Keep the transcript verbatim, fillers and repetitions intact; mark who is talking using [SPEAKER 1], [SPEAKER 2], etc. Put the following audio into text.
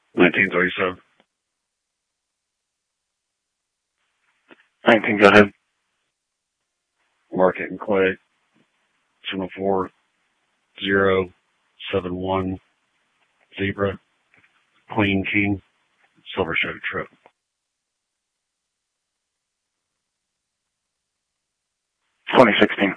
[SPEAKER 1] nineteen thirty-seven.
[SPEAKER 2] nineteen, go ahead.
[SPEAKER 1] Market and Clay. seven oh four zero seven one Zebra. Queen King. Silver Shaded Trip.
[SPEAKER 2] twenty sixteen.